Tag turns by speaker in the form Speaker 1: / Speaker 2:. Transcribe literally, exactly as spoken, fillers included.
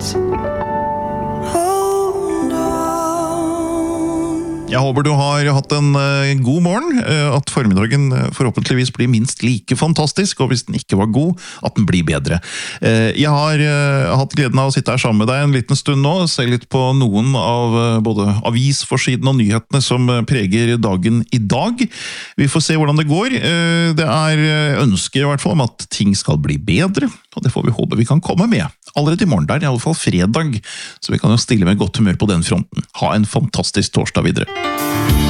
Speaker 1: Jeg håper du har hatt en god morgen, at formiddagen forhåpentligvis blir minst like fantastisk, og hvis den ikke var god, at den blir bedre. Jeg har hatt gleden av å sitte her sammen med deg en liten stund nå, se litt på noen av både avisforsiden og nyhetene som preger dagen i dag. Vi får se hvordan det går. Det er ønske i hvert fall om at ting skal bli bedre, og det får vi håpe vi kan komme med. Allerede i morgen, der er i alle fall fredag, så vi kan jo stille med godt humør på den fronten. Ha en fantastisk torsdag videre.